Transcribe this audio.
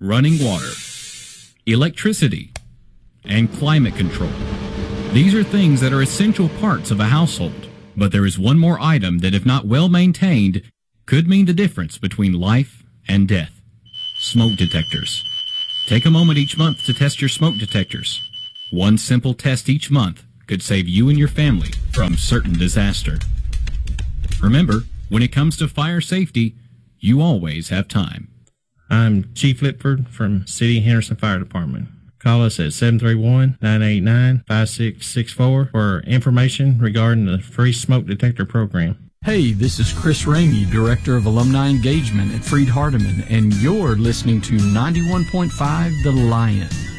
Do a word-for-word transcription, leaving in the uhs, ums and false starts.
running water, electricity, and climate control. These are things that are essential parts of a household, but there is one more item that, if not well maintained, could mean the difference between life and death. Smoke detectors. Take a moment each month to test your smoke detectors. One simple test each month could save you and your family from certain disaster. Remember, when it comes to fire safety, you always have time. I'm Chief Lipford from City Henderson Fire Department. Call us at seven three one, nine eight nine, five six six four for information regarding the free smoke detector program. Hey, this is Chris Ramey, Director of Alumni Engagement at Freed Hardeman, and you're listening to ninety-one point five The Lion.